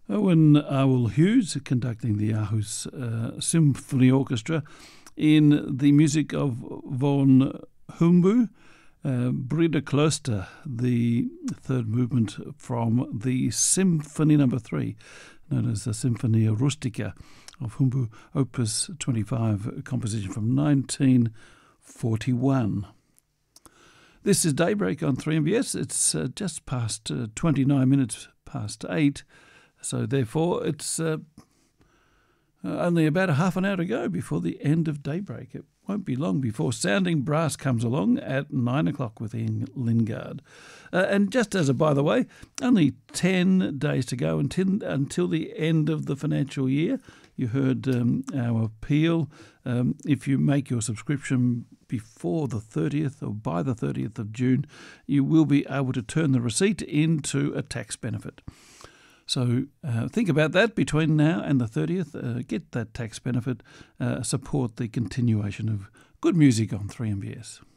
Owen Arwell Hughes conducting the Aarhus Symphony Orchestra in the music of von Humbu, Breda Kloster, the third movement from the Symphony No. 3, known as the Symphonia Rustica of Humbu, Opus 25, composition from 1941. This is Daybreak on 3MBS. It's just past 29 minutes past 8, so therefore it's only about a half an hour to go before the end of Daybreak. It won't be long before Sounding Brass comes along at 9 o'clock with Ian Lingard. And just as a by the way, only 10 days to go until the end of the financial year. You heard our appeal. If you make your subscription before the 30th or by the 30th of June, you will be able to turn the receipt into a tax benefit. So think about that between now and the 30th. Get that tax benefit, support the continuation of good music on 3MBS.